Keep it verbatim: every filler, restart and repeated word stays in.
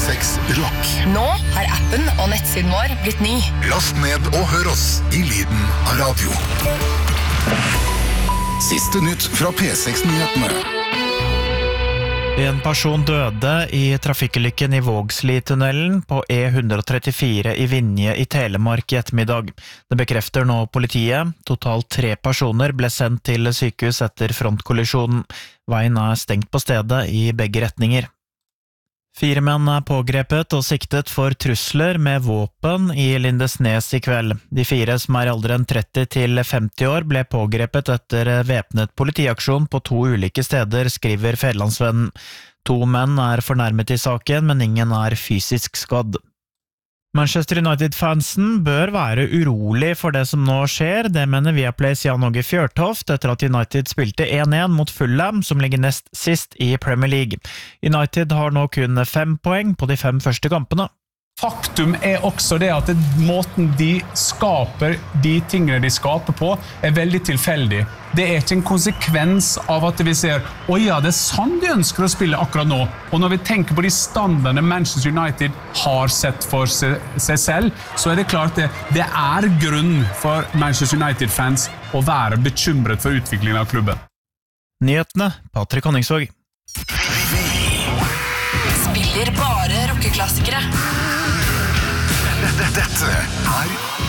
seks Rock. Nå har appen og nettsiden vår blitt ny. Last ned og hør oss i lyden av radio. Siste nytt fra P seks-nyhetene. En person døde i trafikkulykken i Vågsli-tunnelen på E one thirty-four i Vinje i Telemark i ettermiddag. Det bekrefter nå politiet. Totalt tre personer ble sendt til sykehus etter frontkollisjonen. Veien er stengt på stedet i begge retninger. Fire menn er pågrepet og siktet for trusler med våpen i Lindesnes i kveld. De fire som er i alderen tretti til femti år ble pågrepet etter væpnet politiaksjon på to ulike steder, skriver Fedrelandsvennen. To menn er fornærmet i saken, men ingen er fysisk skadd. Manchester United-fansen bør være urolig for det som nå skjer, det mener Viaplays Jan Åge Fjørtoft etter at United spilte one one mot Fulham, som ligger nest sist i Premier League. United har nå kun fem poeng på de fem første kampene. Faktum er også det at måten de skaper de tingene de skaper på er veldig tilfeldig. Det er ikke en konsekvens av at vi ser «Å ja, det er sånn de ønsker å spille akkurat nå». Og når vi tenker på de standardene Manchester United har sett for seg, seg selv, så er det klart det, det er grunn for Manchester United-fans å være bekymret for utviklingen av klubben. Nyhetene, Patrick Honningsvåg. Spiller bare rockeklassikere. Dette er